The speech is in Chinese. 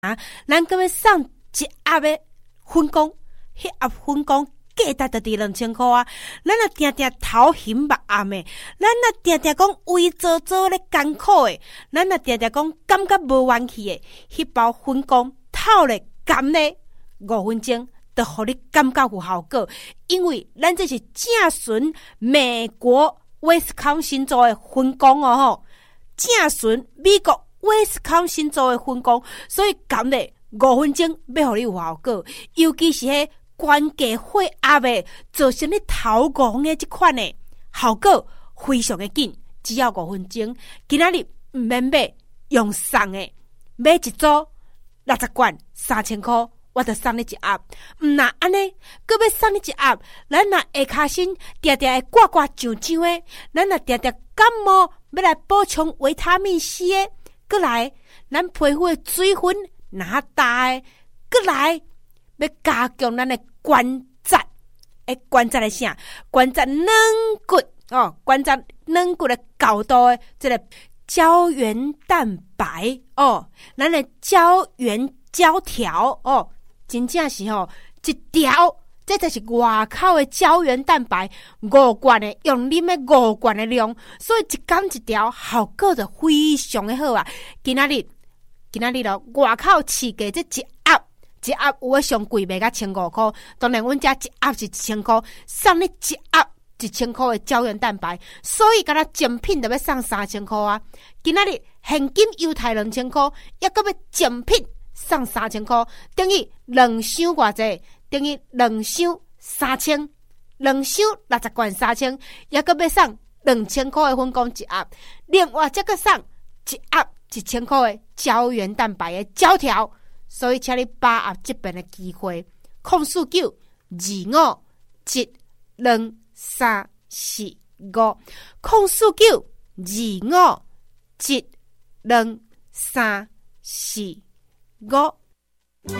咱搁要送一盒的粉工，迄盒粉工价值就伫2000块啊！咱若定定头晕目暗的，咱若定定讲胃做做咧艰苦的，咱若定定讲感觉无元气的，迄包粉工透咧甘咧5分钟，就互你感觉有效果。因为咱这是正纯美国威斯康辛州的粉工哦吼，正纯美国威斯康辛州的粉工，所以甘咧5分钟要互你有效果，尤其是迄关节血压的，做什么头晕的这款的效果非常的紧，只要5分钟。今仔日唔免买用送的，买一组60罐3000块，我就送你一盒。唔那安尼，搁要送你一盒，咱若下骹身定定会刮刮痒痒的，咱若定定感冒要来补充维他命 C 的，搁来咱皮肤的水分哪大的，搁来要加强咱的关节，关节的啥？关节软骨哦，关节软骨的高度的这个胶原蛋白哦，咱的胶原胶条哦，真正是哦一条，这就是外口的胶原蛋白5罐的，用啉的5罐的量，所以一天一条，效果就非常的好啊！今仔日咯，外口市价这一盒有诶上贵卖到1500块，当然阮遮一盒是1000块，送你一盒1000块的胶原蛋白，所以敢若精品就要送3000块啊！今仔日现金犹太2000块，抑搁要精品送3000块，等于2箱偌济，等于2箱3000，2箱60罐3000，抑搁要送2000块的粉工一盒，另外再搁送一盒1000块的胶原蛋白的胶条。所以，请你把握这边的机会，04925722345，04925722345，